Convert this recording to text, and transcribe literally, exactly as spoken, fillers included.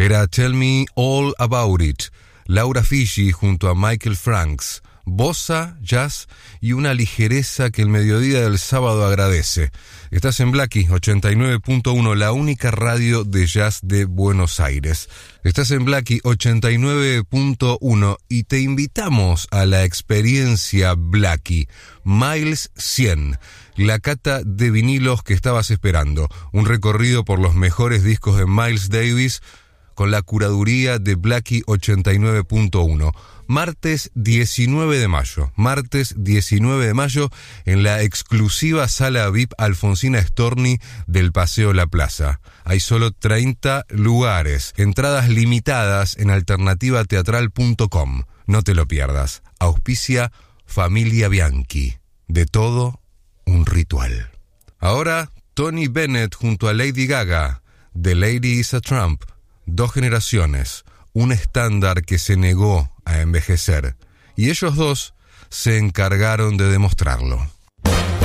Era Tell Me All About It, Laura Figi junto a Michael Franks, bossa, jazz y una ligereza que el mediodía del sábado agradece. Estás en Blackie ochenta y nueve punto uno, la única radio de jazz de Buenos Aires. Estás en Blackie ochenta y nueve punto uno y te invitamos a la experiencia Blackie Miles cien, la cata de vinilos que estabas esperando, un recorrido por los mejores discos de Miles Davis con la curaduría de Blackie ochenta y nueve punto uno. Martes diecinueve de mayo, martes diecinueve de mayo en la exclusiva sala V I P Alfonsina Storni del Paseo La Plaza. Hay solo treinta lugares, entradas limitadas en alternativa teatral punto com. No te lo pierdas. Auspicia Familia Bianchi. De todo un ritual. Ahora Tony Bennett junto a Lady Gaga. The Lady is a Tramp. Dos generaciones, un estándar que se negó a envejecer, y ellos dos se encargaron de demostrarlo.